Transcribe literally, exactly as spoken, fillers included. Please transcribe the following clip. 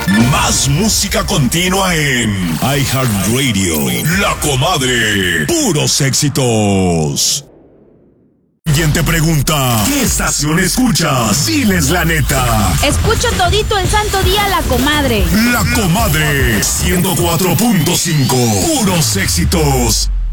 Más música continua en iHeartRadio. La Comadre. Puros éxitos. Siguiente pregunta. ¿Qué estación escuchas? Diles la neta. Escucho todito el santo día La Comadre. La Comadre. ciento cuatro punto cinco. Puros éxitos.